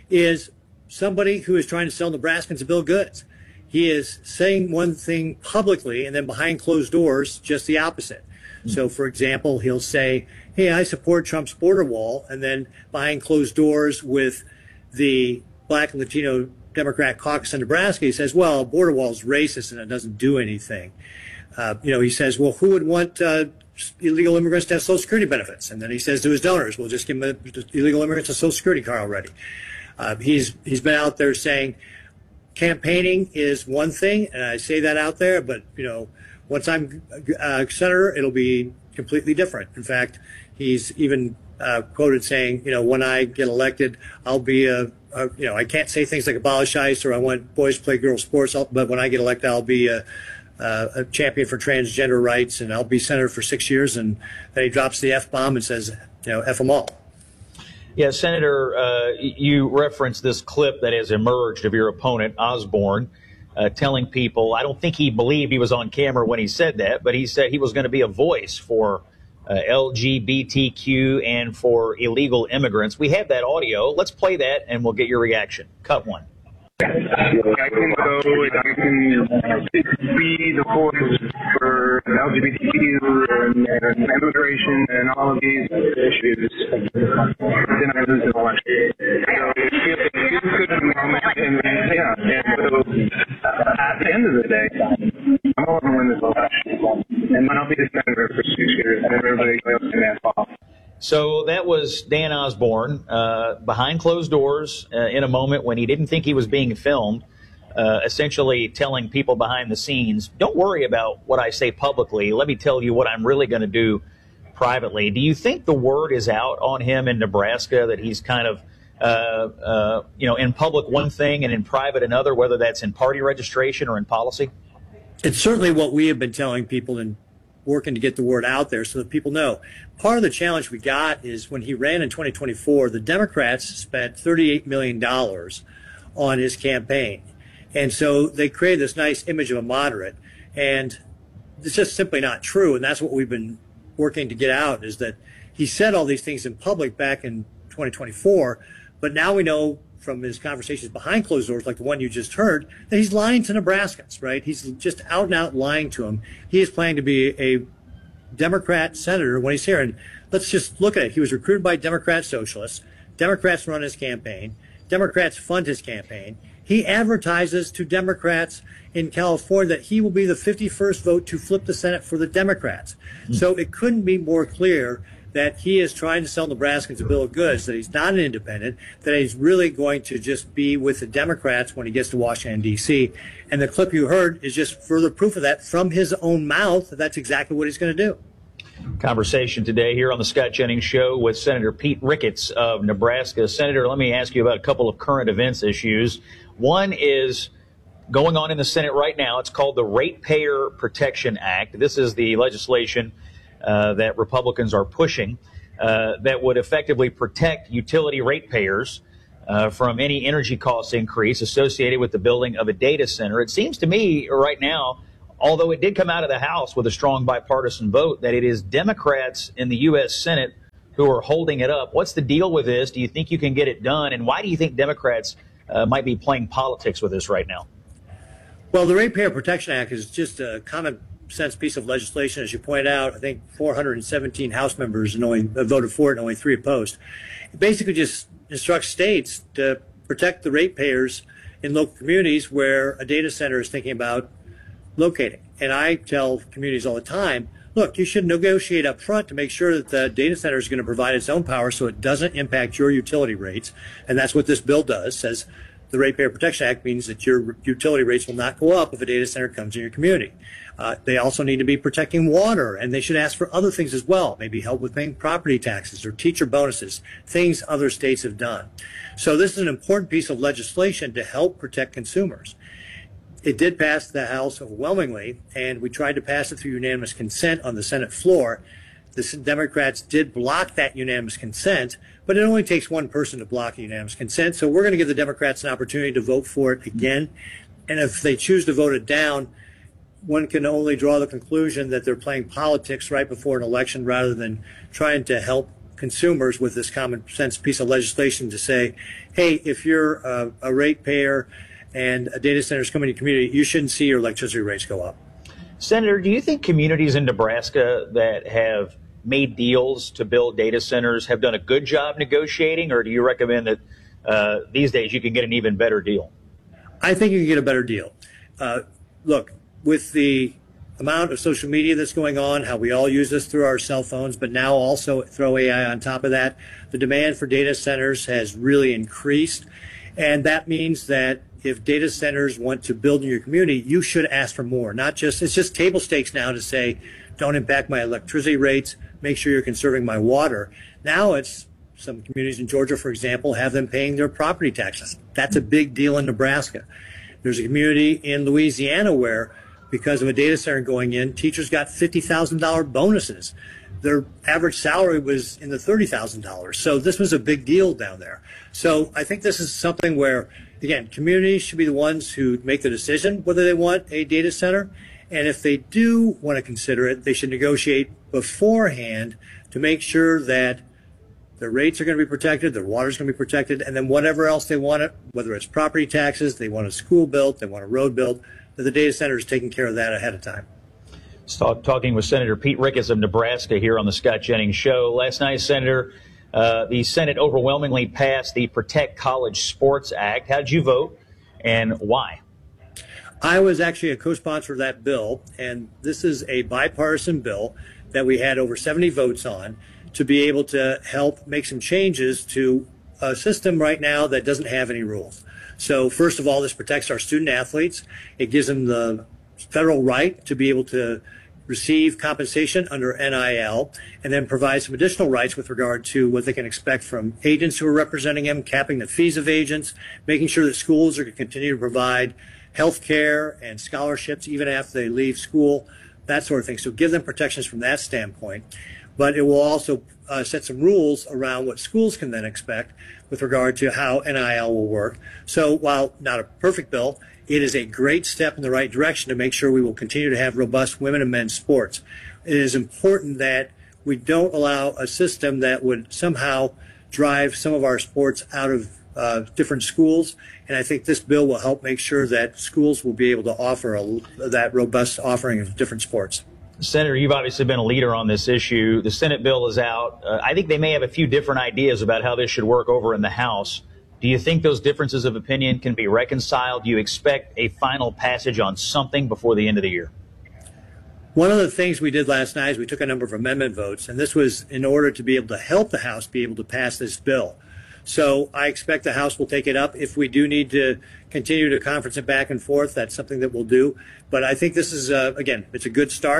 is somebody who is trying to sell Nebraskans a bill of goods. He is saying one thing publicly and then behind closed doors, just the opposite. Mm-hmm. So, for example, he'll say, hey, I support Trump's border wall. And then behind closed doors with the Black and Latino Democrat caucus in Nebraska, he says, well, a border wall is racist and it doesn't do anything. Uh, you know, he says, well, who would want uh, illegal immigrants to have Social Security benefits? And then he says to his donors, we'll just give them a, illegal immigrants a Social Security card already. Uh, he's he's been out there saying, campaigning is one thing, and I say that out there, but, you know, once I'm uh, senator, it'll be completely different. In fact, he's even uh, quoted saying, you know, when I get elected, I'll be a, a, you know, I can't say things like abolish ICE or I want boys to play girls sports, but when I get elected, I'll be a, a, a champion for transgender rights, and I'll be senator for six years. And then he drops the F-bomb and says, you know, F them all. Yeah, Senator, uh, you referenced this clip that has emerged of your opponent, Osborne, uh, telling people, I don't think he believed he was on camera when he said that, but he said he was going to be a voice for uh, L G B T Q and for illegal immigrants. We have that audio. Let's play that, and we'll get your reaction. Cut one. I can go and I can be the voice for L G B T Q and, and immigration and all of these issues. Then I lose the election. So it feels, it feels good in the moment. And, yeah, and so uh, at the end of the day, I'm going to win this election. And then I'll be the senator for six years, and everybody else can ask off. So that was Dan Osborne uh, behind closed doors uh, in a moment when he didn't think he was being filmed, uh, essentially telling people behind the scenes, don't worry about what I say publicly. Let me tell you what I'm really going to do privately. Do you think the word is out on him in Nebraska that he's kind of, uh, uh, you know, in public one thing and in private another, whether that's in party registration or in policy? It's certainly what we have been telling people and working to get the word out there so that people know. Part of the challenge we got is when he ran in twenty twenty-four, the Democrats spent thirty-eight million dollars on his campaign. And so they created this nice image of a moderate. And it's just simply not true. And that's what we've been working to get out, is that he said all these things in public back in twenty twenty-four. But now we know from his conversations behind closed doors, like the one you just heard, that he's lying to Nebraskans, right? He's just out and out lying to them. He is planning to be a Democrat senator when he's here. And let's just look at it. He was recruited by Democrat socialists. Democrats run his campaign. Democrats fund his campaign. He advertises to Democrats in California that he will be the fifty-first vote to flip the Senate for the Democrats. Mm-hmm. So it couldn't be more clear that he is trying to sell Nebraskans a bill of goods, that he's not an independent, that he's really going to just be with the Democrats when he gets to Washington, D C. And the clip you heard is just further proof of that from his own mouth, that that's exactly what he's going to do. Conversation today here on the Scott Jennings Show with Senator Pete Ricketts of Nebraska. Senator, let me ask you about a couple of current events issues. One is going on in the Senate right now. It's called the Ratepayer Protection Act. This is the legislation uh, that Republicans are pushing uh, that would effectively protect utility ratepayers uh, from any energy cost increase associated with the building of a data center. It seems to me right now, although it did come out of the House with a strong bipartisan vote, that it is Democrats in the U S Senate who are holding it up. What's the deal with this? Do you think you can get it done? And why do you think Democrats uh, might be playing politics with this right now? Well, the Ratepayer Protection Act is just a common sense piece of legislation. As you point out, I think four hundred seventeen House members and only, uh, voted for it and only three opposed. It basically just instructs states to protect the ratepayers in local communities where a data center is thinking about locating. And I tell communities all the time, look, you should negotiate up front to make sure that the data center is going to provide its own power so it doesn't impact your utility rates. And that's what this bill does. Says the Ratepayer Protection Act means that your utility rates will not go up if a data center comes in your community. Uh, they also need to be protecting water, and they should ask for other things as well, maybe help with paying property taxes or teacher bonuses, things other states have done. So this is an important piece of legislation to help protect consumers. It did pass the House overwhelmingly, and we tried to pass it through unanimous consent on the Senate floor. The Democrats did block that unanimous consent, but it only takes one person to block unanimous consent. So we're going to give the Democrats an opportunity to vote for it again. And if they choose to vote it down, one can only draw the conclusion that they're playing politics right before an election rather than trying to help consumers with this common sense piece of legislation to say, hey, if you're a, a ratepayer and a data center is coming to your community, you shouldn't see your electricity rates go up. Senator, do you think communities in Nebraska that have made deals to build data centers have done a good job negotiating, or do you recommend that uh, these days you can get an even better deal? I think you can get a better deal. Uh, look, with the amount of social media that's going on, how we all use this through our cell phones, but now also throw A I on top of that, the demand for data centers has really increased. And that means that if data centers want to build in your community, you should ask for more. Not just, it's just table stakes now to say, don't impact my electricity rates, make sure you're conserving my water. Now it's, some communities in Georgia, for example, have them paying their property taxes. That's a big deal in Nebraska. There's a community in Louisiana where, because of a data center going in, teachers got fifty thousand dollars bonuses. Their average salary was in the thirty thousand dollars. So this was a big deal down there. So I think this is something where, again, communities should be the ones who make the decision whether they want a data center. And if they do want to consider it, they should negotiate beforehand to make sure that their rates are going to be protected, their water is going to be protected, and then whatever else they want it, whether it's property taxes, they want a school built, they want a road built, that the data center is taking care of that ahead of time. Stop talking with Senator Pete Ricketts of Nebraska here on the Scott Jennings Show. Last night, Senator, uh, the Senate overwhelmingly passed the Protect College Sports Act. How did you vote, and why? I was actually a co-sponsor of that bill, and this is a bipartisan bill that we had over seventy votes on to be able to help make some changes to a system right now that doesn't have any rules. So first of all, this protects our student athletes. It gives them the federal right to be able to receive compensation under N I L, and then provide some additional rights with regard to what they can expect from agents who are representing them, capping the fees of agents, making sure that schools are going to continue to provide health care and scholarships even after they leave school, that sort of thing. So give them protections from that standpoint. But it will also uh, set some rules around what schools can then expect with regard to how N I L will work. So while not a perfect bill, it is a great step in the right direction to make sure we will continue to have robust women and men's sports. It is important that we don't allow a system that would somehow drive some of our sports out of uh, different schools. And I think this bill will help make sure that schools will be able to offer a, that robust offering of different sports. Senator, you've obviously been a leader on this issue. The Senate bill is out. Uh, I think they may have a few different ideas about how this should work over in the House. Do you think those differences of opinion can be reconciled? Do you expect a final passage on something before the end of the year? One of the things we did last night is we took a number of amendment votes, and this was in order to be able to help the House be able to pass this bill. So I expect the House will take it up. If we do need to continue to conference it back and forth, that's something that we'll do. But I think this is, uh, again, it's a good start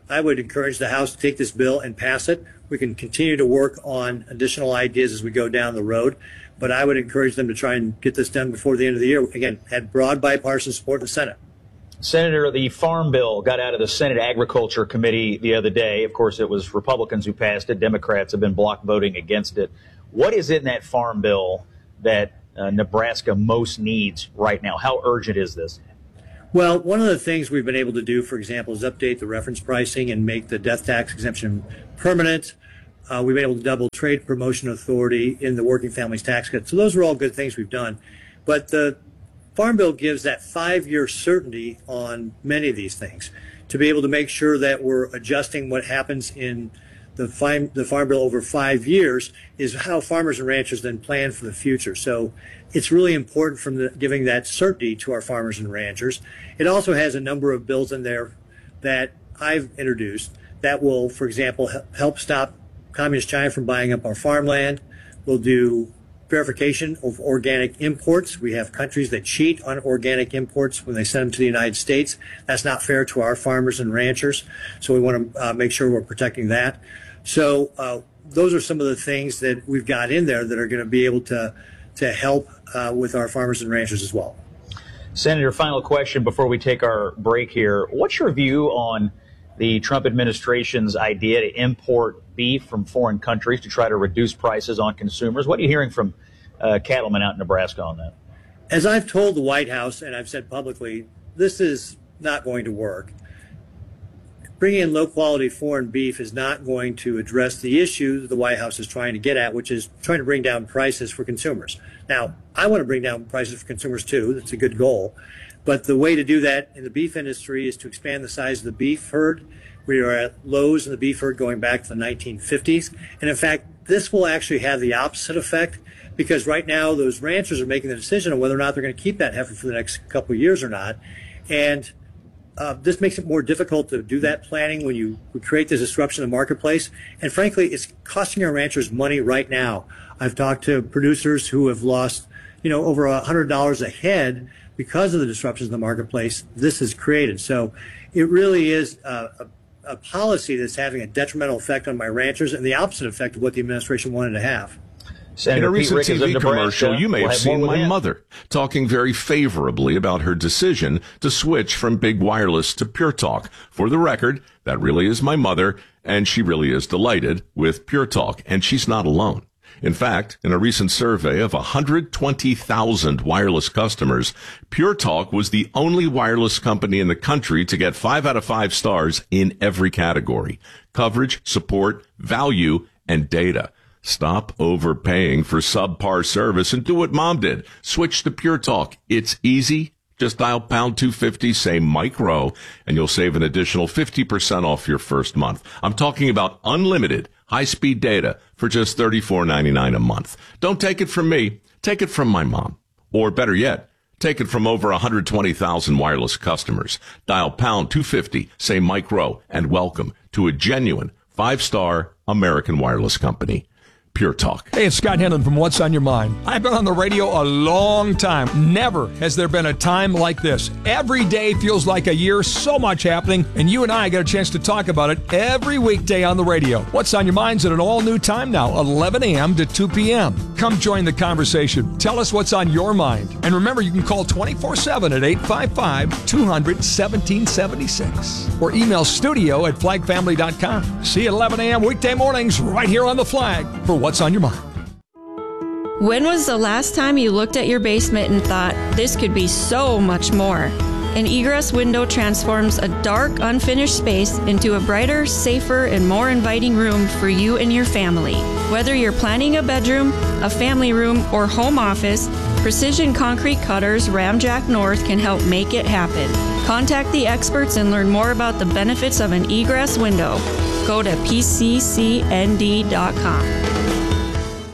I would encourage the House to take this bill and pass it. We can continue to work on additional ideas as we go down the road, but I would encourage them to try and get this done before the end of the year. Again, had broad bipartisan support in the Senate. Senator, the Farm Bill got out of the Senate Agriculture Committee the other day. Of course, it was Republicans who passed it. Democrats have been block voting against it. What is in that Farm Bill that uh, Nebraska most needs right now? How urgent is this? Well, one of the things we've been able to do, for example, is update the reference pricing and make the death tax exemption permanent. Uh, we've been able to double trade promotion authority in the working families tax cut. So those are all good things we've done. But the Farm Bill gives that five-year certainty on many of these things to be able to make sure that we're adjusting what happens in the farm, the farm Bill over five years is how farmers and ranchers then plan for the future. So it's really important from the, giving that certainty to our farmers and ranchers. It also has a number of bills in there that I've introduced that will, for example, help stop Communist China from buying up our farmland. We'll do verification of organic imports. We have countries that cheat on organic imports when they send them to the United States. That's not fair to our farmers and ranchers. So we want to uh, make sure we're protecting that. So uh, those are some of the things that we've got in there that are going to be able to, to help uh, with our farmers and ranchers as well. Senator, final question before we take our break here. What's your view on the Trump administration's idea to import beef from foreign countries to try to reduce prices on consumers? What are you hearing from uh, cattlemen out in Nebraska on that? As I've told the White House, and I've said publicly, this is not going to work. Bringing in low-quality foreign beef is not going to address the issue the White House is trying to get at, which is trying to bring down prices for consumers. Now, I want to bring down prices for consumers, too. That's a good goal. But the way to do that in the beef industry is to expand the size of the beef herd. We are at lows in the beef herd going back to the nineteen fifties. And in fact, this will actually have the opposite effect because right now those ranchers are making the decision on whether or not they're going to keep that heifer for the next couple of years or not. And uh, this makes it more difficult to do that planning when you create this disruption in the marketplace. And frankly, it's costing our ranchers money right now. I've talked to producers who have lost, you know, over one hundred dollars a head because of the disruptions in the marketplace this has created. So it really is a, a, a policy that's having a detrimental effect on my ranchers and the opposite effect of what the administration wanted to have. Senator in a recent Pete T V commercial, you may we'll have have seen more with my him. mother talking very favorably about her decision to switch from Big Wireless to Pure Talk. For the record, that really is my mother, and she really is delighted with Pure Talk, and she's not alone. In fact, in a recent survey of one hundred twenty thousand wireless customers, Pure Talk was the only wireless company in the country to get five out of five stars in every category: coverage, support, value, and data. Stop overpaying for subpar service and do what Mom did. Switch to Pure Talk. It's easy. Just dial pound two fifty, say micro, and you'll save an additional fifty percent off your first month. I'm talking about unlimited high-speed data for just thirty-four ninety-nine a month. Don't take it from me. Take it from my mom. Or better yet, take it from over one hundred twenty thousand wireless customers. Dial pound two fifty, say micro, and welcome to a genuine five-star American wireless company. Pure Talk. Hey, it's Scott Henlon from What's on Your Mind. I've been on the radio a long time. Never has there been a time like this. Every day feels like a year, so much happening, and you and I get a chance to talk about it every weekday on the radio. What's on Your Mind's at an all-new time now, eleven a.m. to two p.m. Come join the conversation. Tell us what's on your mind. And remember, you can call twenty-four seven at eight five five, two hundred, one seven seven six or email studio at flag family dot com. See you at eleven a.m. weekday mornings right here on The Flag for What's on Your Mind. When was the last time you looked at your basement and thought, this could be so much more? An egress window transforms a dark, unfinished space into a brighter, safer, and more inviting room for you and your family. Whether you're planning a bedroom, a family room, or home office, Precision Concrete Cutters Ramjack North can help make it happen. Contact the experts and learn more about the benefits of an egress window. Go to P C C N D dot com.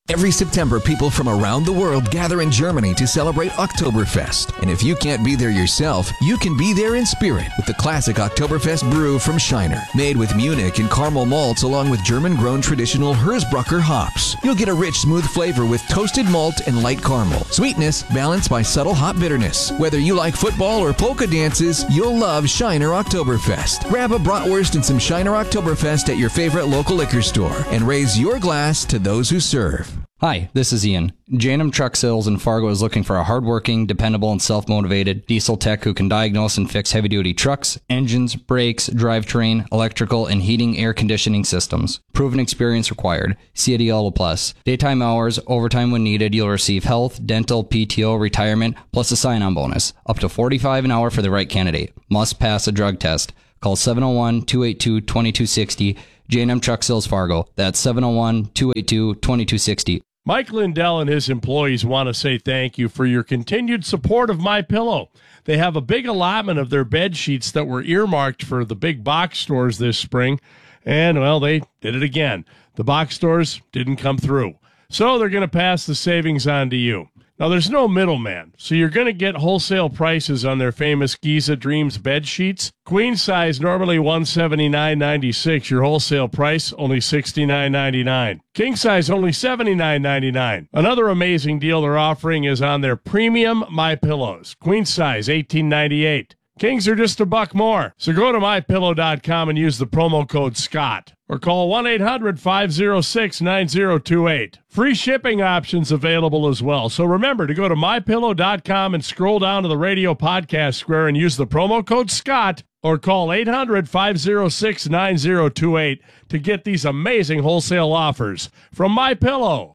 Every September, people from around the world gather in Germany to celebrate Oktoberfest. And if you can't be there yourself, you can be there in spirit with the classic Oktoberfest brew from Shiner. Made with Munich and caramel malts along with German-grown traditional Hersbrucker hops. You'll get a rich, smooth flavor with toasted malt and light caramel. Sweetness balanced by subtle hop bitterness. Whether you like football or polka dances, you'll love Shiner Oktoberfest. Grab a bratwurst and some Shiner Oktoberfest at your favorite local liquor store and raise your glass to those who serve. Hi, this is Ian. J and M Truck Sales in Fargo is looking for a hardworking, dependable, and self-motivated diesel tech who can diagnose and fix heavy-duty trucks, engines, brakes, drivetrain, electrical, and heating air conditioning systems. Proven experience required. C A D L Plus. Daytime hours, overtime when needed. You'll receive health, dental, P T O, retirement, plus a sign-on bonus. Up to forty-five dollars an hour for the right candidate. Must pass a drug test. Call seven oh one, two eight two, two two six oh. J and M Truck Sales Fargo. That's seven oh one, two eight two, two two six oh. Mike Lindell and his employees want to say thank you for your continued support of MyPillow. They have a big allotment of their bed sheets that were earmarked for the big box stores this spring, and, well, they did it again. The box stores didn't come through, so they're going to pass the savings on to you. Now, there's no middleman, so you're going to get wholesale prices on their famous Giza Dreams bed sheets. Queen size, normally one hundred seventy-nine ninety-six. Your wholesale price, only sixty-nine ninety-nine. King size, only seventy-nine ninety-nine. Another amazing deal they're offering is on their premium MyPillows. Queen size, eighteen ninety-eight. Kings are just a buck more. So go to my pillow dot com and use the promo code SCOTT. Or call one eight hundred, five oh six, nine oh two eight. Free shipping options available as well. So remember to go to my pillow dot com and scroll down to the radio podcast square and use the promo code SCOTT. Or call eight hundred, five oh six, nine oh two eight to get these amazing wholesale offers from MyPillow.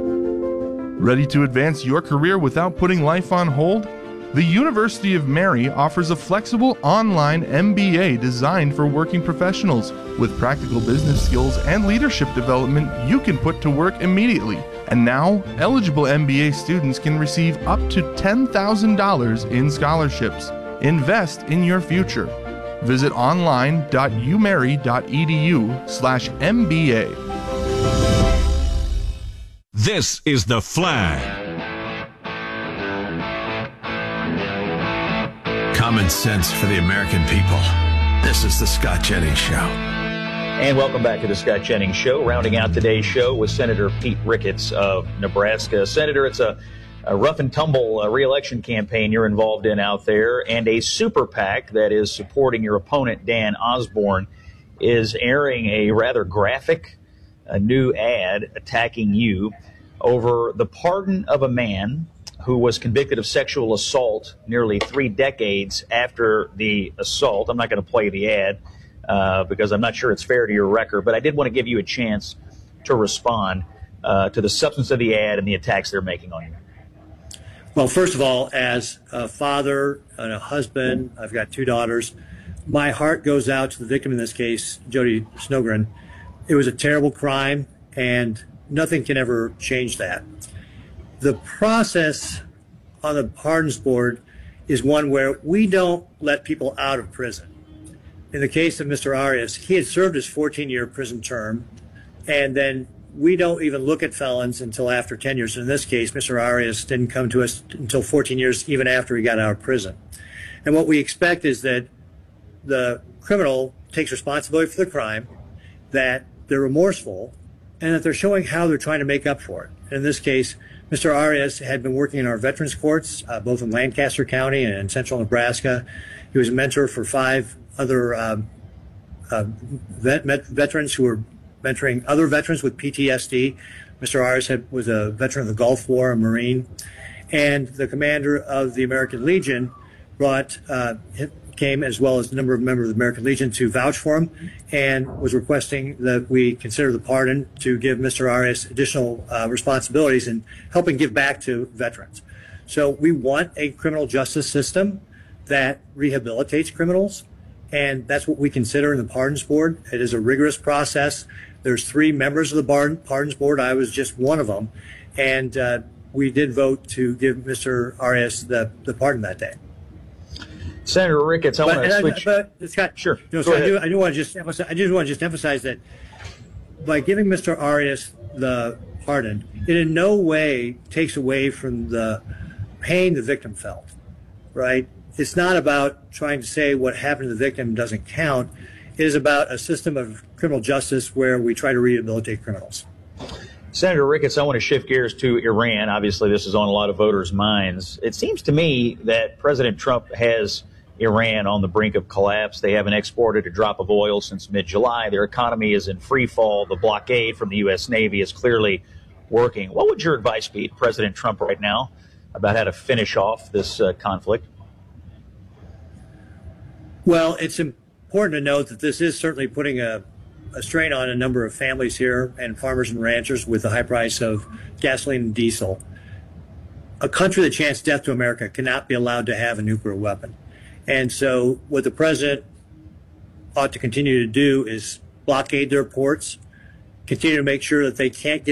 Ready to advance your career without putting life on hold? The University of Mary offers a flexible online M B A designed for working professionals. With practical business skills and leadership development you can put to work immediately. And now, eligible M B A students can receive up to ten thousand dollars in scholarships. Invest in your future. Visit online dot u mary dot e d u slash M B A. This is The Flag. Common sense for the American people. This is the Scott Jennings Show. And welcome back to the Scott Jennings Show. Rounding out today's show with Senator Pete Ricketts of Nebraska. Senator, it's a, a rough and tumble uh, re-election campaign you're involved in out there, and a super PAC that is supporting your opponent, Dan Osborne, is airing a rather graphic a new ad attacking you over the pardon of a man who was convicted of sexual assault nearly three decades after the assault. I'm not going to play the ad uh, because I'm not sure it's fair to your record, but I did want to give you a chance to respond uh, to the substance of the ad and the attacks they're making on you. Well, first of all, as a father and a husband, I've got two daughters, my heart goes out to the victim in this case, Jody Snogren. It was a terrible crime, and nothing can ever change that. The process on the pardons board is one where we don't let people out of prison. In the case of Mister Arias, he had served his fourteen-year prison term, and then we don't even look at felons until after ten years. In this case, Mister Arias didn't come to us until fourteen years, even after he got out of prison. And what we expect is that the criminal takes responsibility for the crime, that they're remorseful, and that they're showing how they're trying to make up for it. And in this case, Mister Arias had been working in our veterans courts, uh, both in Lancaster County and in central Nebraska. He was a mentor for five other um, uh, vet, vet, veterans who were mentoring other veterans with P T S D. Mister Arias had, was a veteran of the Gulf War, a Marine. And the commander of the American Legion brought, uh, came as well as a number of members of the American Legion to vouch for him, and was requesting that we consider the pardon to give Mister Arias additional uh, responsibilities in helping give back to veterans. So we want a criminal justice system that rehabilitates criminals, and that's what we consider in the Pardons Board. It is a rigorous process. There's three members of the Pardons Board. I was just one of them, and uh, we did vote to give Mister Arias the, the pardon that day. Senator Ricketts, I want to switch. I, but Scott, sure. You know, so I do, I do want to just emphasize, I just want to just emphasize that by giving Mister Arias the pardon, it in no way takes away from the pain the victim felt, right? It's not about trying to say what happened to the victim doesn't count. It is about a system of criminal justice where we try to rehabilitate criminals. Senator Ricketts, I want to shift gears to Iran. Obviously, this is on a lot of voters' minds. It seems to me that President Trump has Iran on the brink of collapse. They haven't exported a drop of oil since mid-July. Their economy is in free fall. The blockade from the U S Navy is clearly working. What would your advice be to President Trump right now about how to finish off this uh, conflict? Well, it's important to note that this is certainly putting a, a strain on a number of families here and farmers and ranchers with the high price of gasoline and diesel. A country that chants death to America cannot be allowed to have a nuclear weapon. And so what the president ought to continue to do is blockade their ports, continue to make sure that they can't get